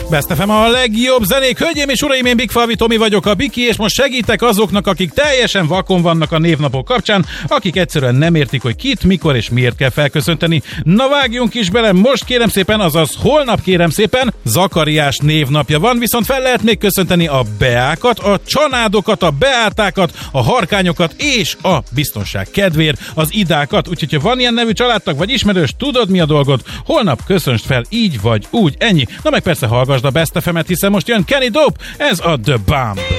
Best FM a legjobb zenék. Hölgyeim és uraim, én Big Falvi Tomi vagyok, a Biki, és most segítek azoknak, akik teljesen vakon vannak a névnapok kapcsán, akik egyszerűen nem értik, hogy kit, mikor és miért kell felköszönteni. Na vágjunk is bele, most kérem szépen, azaz holnap kérem szépen, Zakariás névnapja van, viszont fel lehet még köszönteni a Beákat, a Csanádokat, a Beátákat, a Harkányokat és a biztonság kedvéért az Idákat. Úgyhogy ha van ilyen nevű családtag vagy ismerős, tudod mi a dolgod, holnap köszöntsd fel így vagy úgy, ennyi. Na meg persze hallgasd a Best FM-et, hiszen most jön Kenny Dope, ez a The Bomb.